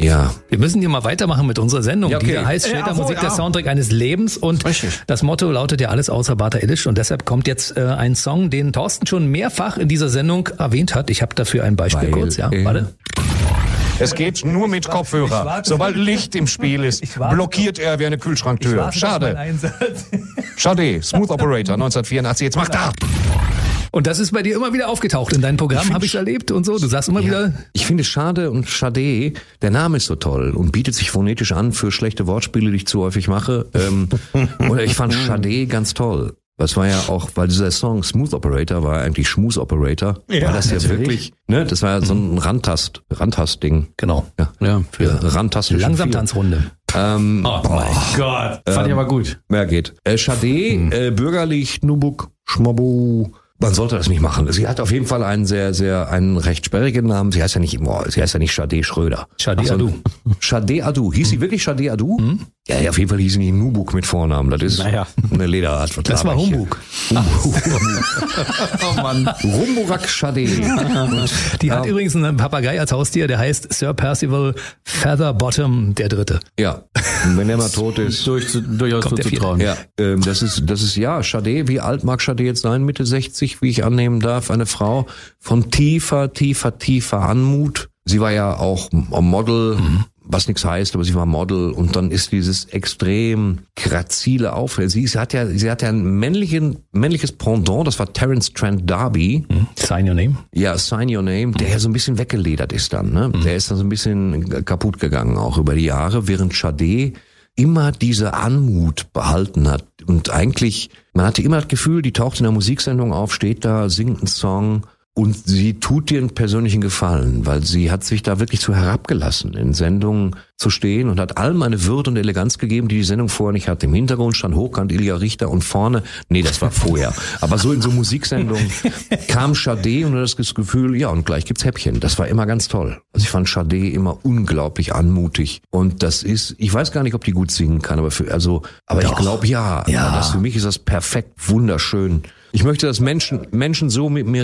Ja. Wir müssen hier mal weitermachen mit unserer Sendung. Ja, okay. Die hier heißt später Musik, der Soundtrack eines Lebens. Und Richtig. das Motto lautet ja alles außer Bata Illich. Und deshalb kommt jetzt ein Song, den Thorsten schon mehrfach in dieser Sendung erwähnt hat. Ich habe dafür ein Beispiel kurz. Ja, warte. Es geht nur mit Kopfhörer. Sobald Licht im Spiel ist, blockiert er wie eine Kühlschranktür. Schade. Schade, Smooth Operator 1984. Jetzt macht er! Und das ist bei dir immer wieder aufgetaucht. In deinem Programm habe ich erlebt und so. Du sagst immer wieder... Ich finde Schade und Schade, der Name ist so toll und bietet sich phonetisch an für schlechte Wortspiele, die ich zu häufig mache. Oder ich fand Schade ganz toll. Das war ja auch, weil dieser Song Smooth Operator war eigentlich Schmus Operator. Ja, war das ja natürlich. wirklich, ne? Das war ja so ein Randtast-Ding. Genau. Ja, für Randtaste. Langsamtanzrunde. Oh mein Gott. Fand ich aber gut. Mehr geht. Schade, bürgerlich, Nubuk, Schmabu. Man sollte das nicht machen. Sie hat auf jeden Fall einen einen recht sperrigen Namen. Sie heißt ja nicht Schade Schröder. Shadi Adu. Shade Adu. Hieß sie wirklich Shade Adu? Mhm. Ja, auf jeden Fall hieß sie nicht Nubuk mit Vornamen. Das ist eine Lederart. Das war Humbug. Oh Mann. Rumburak Shade. Die hat übrigens einen Papagei als Haustier, der heißt Sir Percival Featherbottom der Dritte. Ja. Und wenn er mal tot ist. Durchaus zuzutrauen. Ja, das ist ja, Shade, wie alt mag Shade jetzt sein? Mitte 60, wie ich annehmen darf. Eine Frau von tiefer Anmut. Sie war ja auch Model, was nichts heißt, aber sie war Model. Und dann ist dieses extrem grazile Auftreten. Sie hat ja ein männliches Pendant, das war Terence Trent D'Arby. Sign Your Name. Ja, Sign Your Name, der ja so ein bisschen weggeledert ist dann, ne? Der ist dann so ein bisschen kaputt gegangen, auch über die Jahre, während Shade immer diese Anmut behalten hat. Und eigentlich, man hatte immer das Gefühl, die taucht in der Musiksendung auf, steht da, singt einen Song und sie tut dir einen persönlichen Gefallen, weil sie hat sich da wirklich zu herabgelassen, in Sendungen zu stehen und hat allem eine Würde und Eleganz gegeben, die Sendung vorher nicht hatte. Im Hintergrund stand hochkant Ilja Richter und vorne, nee, das war vorher. Aber so in so Musiksendungen kam Shade und du hast das Gefühl, ja, und gleich gibt's Häppchen. Das war immer ganz toll. Also ich fand Shade immer unglaublich anmutig. Und das ist, ich weiß gar nicht, ob die gut singen kann, aber ich glaube ja. Das für mich ist das perfekt wunderschön. Ich möchte, dass Menschen so mit mir